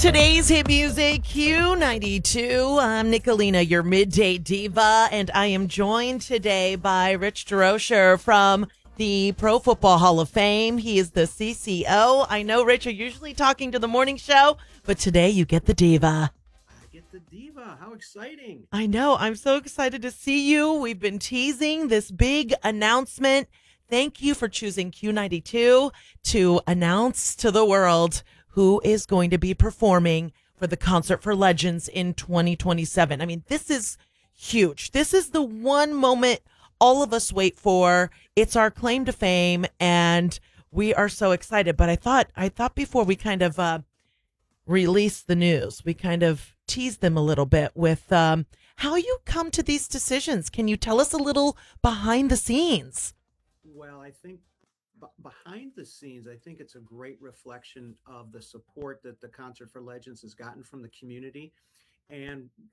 Today's hit music, Q92. I'm Nicolina, your midday diva, and I am joined today by Rich DeRocher from the Pro Football Hall of Fame. He is the CCO. I know, Rich, you're usually talking to the morning show, but today you get the diva. I get the diva. How exciting. I know. I'm so excited to see you. We've been teasing this big announcement. Thank you for choosing Q92 to announce to the world who is going to be performing for the Concert for Legends in 2027. I mean, this is huge. This is the one moment all of us wait for. It's our claim to fame, and we are so excited. But I thought before we kind of release the news, we kind of tease them a little bit with how you come to these decisions. Can you tell us a little behind the scenes? Well, I think behind the scenes, I think it's a great reflection of the support that the Concert for Legends has gotten from the community. And